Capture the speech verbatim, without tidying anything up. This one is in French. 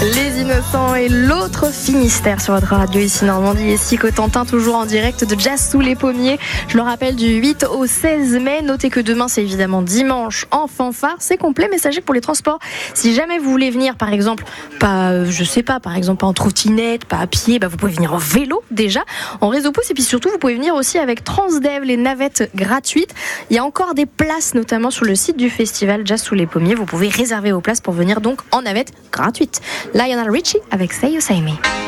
Les Innocents et l'autre Finistère sur votre radio ici Normandie et ici Cotentin, toujours en direct de Jazz sous les pommiers. Je le rappelle, du huit au seize mai. Notez que demain c'est évidemment dimanche en fanfare. C'est complet, mais sachez que pour les transports, si jamais vous voulez venir par exemple, pas, je sais pas, par exemple pas en trottinette, pas à pied, bah vous pouvez venir en vélo déjà, en réseau pouce, et puis surtout vous pouvez venir aussi avec Transdev, les navettes gratuites. Il y a encore des places notamment sur le site du festival Jazz sous les pommiers. Vous pouvez réserver vos places pour venir donc en navette gratuite. Lionel Richie avec Say You Say Me.